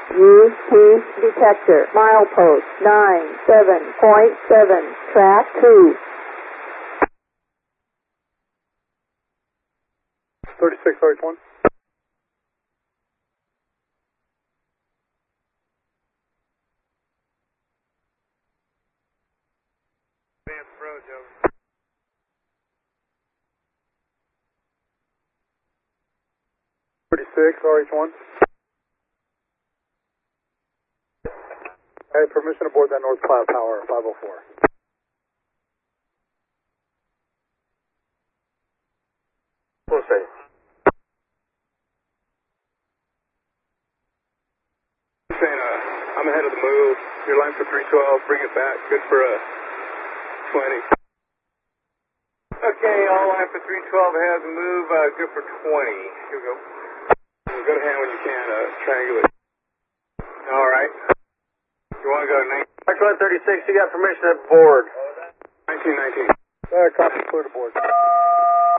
UP detector, milepost 97.7, track 2. 36, RH1. Advance approach, over. 36, RH1. I have permission to board that North Cloud Tower, 504. We'll see. Saying, I'm ahead of the move. Your line for 312, bring it back. Good for 20. Okay, all line for 312 has a move, good for 20. Here we go. Go to hand when you can, triangulate. All right. You want to go to 19? Actually, 36, you got permission to board. 19. Copy, clear to board.